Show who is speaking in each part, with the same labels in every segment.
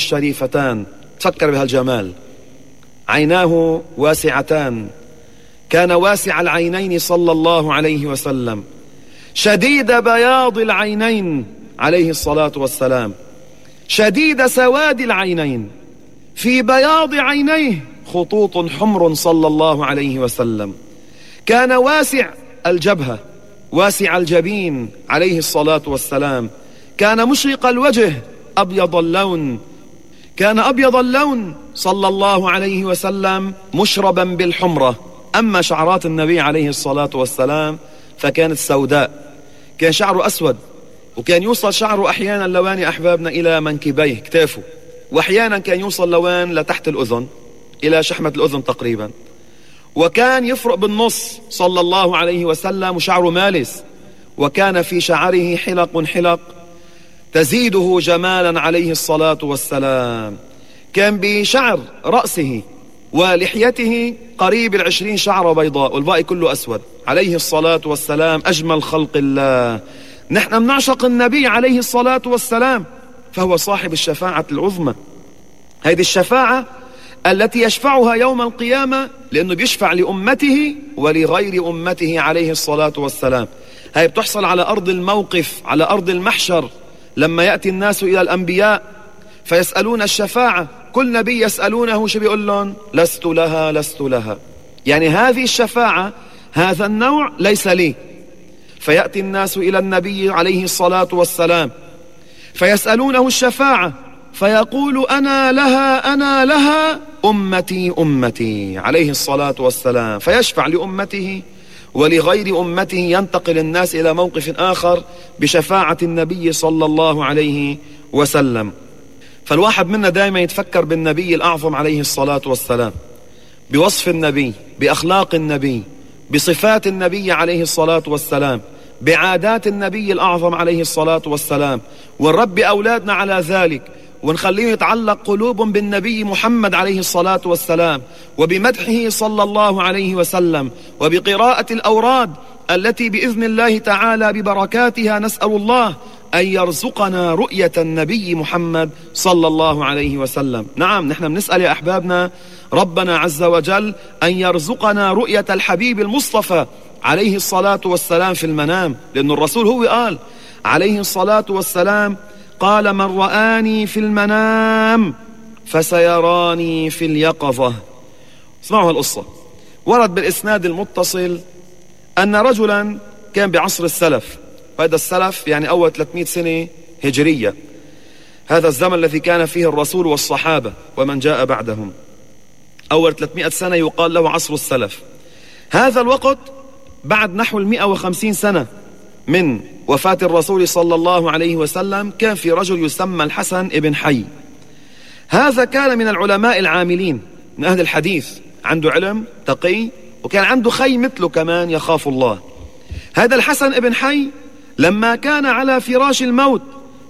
Speaker 1: الشريفتان. تفكر بهالجمال. عيناه واسعتان، كان واسع العينين صلى الله عليه وسلم، شديد بياض العينين عليه الصلاة والسلام، شديد سواد العينين، في بياض عينيه خطوط حمر صلى الله عليه وسلم. كان واسع الجبهة، واسع الجبين عليه الصلاة والسلام. كان مشرق الوجه، أبيض اللون، كان أبيض اللون صلى الله عليه وسلم، مشربا بالحمرة. أما شعرات النبي عليه الصلاة والسلام فكانت سوداء، كان شعره أسود، وكان يوصل شعره أحيانا لوان أحبابنا إلى منكبيه كتافه، وأحيانا كان يوصل لوان لتحت الأذن إلى شحمة الأذن تقريبا. وكان يفرق بالنص صلى الله عليه وسلم، وشعره مالس، وكان في شعره حلق تزيده جمالا عليه الصلاة والسلام. كان بشعر رأسه ولحيته قريب 20 شعرة بيضاء، والباقي كله أسود عليه الصلاة والسلام، أجمل خلق الله. نحن بنعشق النبي عليه الصلاة والسلام، فهو صاحب الشفاعة العظمى. هذه الشفاعة التي يشفعها يوم القيامة، لأنه بيشفع لأمته ولغير أمته عليه الصلاة والسلام. هاي بتحصل على أرض الموقف، على أرض المحشر، لما يأتي الناس إلى الأنبياء فيسألون الشفاعة، كل نبي يسألونه شو بيقول لهم؟ لست لها لست لها، يعني هذه الشفاعة هذا النوع ليس لي. فيأتي الناس إلى النبي عليه الصلاة والسلام فيسألونه الشفاعة، فيقول أنا لها أمتي أمتي عليه الصلاة والسلام، فيشفع لأمته ولغير أمته. ينتقل الناس إلى موقف آخر بشفاعة النبي صلى الله عليه وسلم. فالواحد منا دائما يتفكر بالنبي الأعظم عليه الصلاة والسلام، بوصف النبي، بأخلاق النبي، بصفات النبي عليه الصلاة والسلام، بعادات النبي الأعظم عليه الصلاة والسلام، ونربي أولادنا على ذلك، ونخليه يتعلق قلوبهم بالنبي محمد عليه الصلاة والسلام، وبمدحه صلى الله عليه وسلم، وبقراءة الأوراد التي بإذن الله تعالى ببركاتها نسأل الله أن يرزقنا رؤية النبي محمد صلى الله عليه وسلم. نعم، نحن بنسأل يا أحبابنا ربنا عز وجل أن يرزقنا رؤية الحبيب المصطفى عليه الصلاة والسلام في المنام، لأن الرسول هو قال عليه الصلاة والسلام، قال من رآني في المنام فسيراني في اليقظة. اسمعوا القصة. ورد بالإسناد المتصل أن رجلا كان بعصر السلف، وهذا السلف يعني أول 300 سنة هجرية، هذا الزمن الذي كان فيه الرسول والصحابة ومن جاء بعدهم، أول 300 سنة يقال له عصر السلف. هذا الوقت بعد نحو 150 سنة من وفاة الرسول صلى الله عليه وسلم، كان في رجل يسمى الحسن ابن حي. هذا كان من العلماء العاملين من أهل الحديث، عنده علم، تقي، وكان عنده خي مثله كمان يخاف الله. هذا الحسن ابن حي لما كان على فراش الموت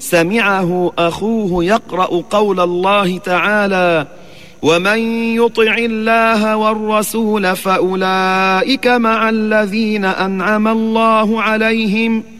Speaker 1: سمعه أخوه يقرأ قول الله تعالى: ومن يطع الله والرسول فأولئك مع الذين أنعم الله عليهم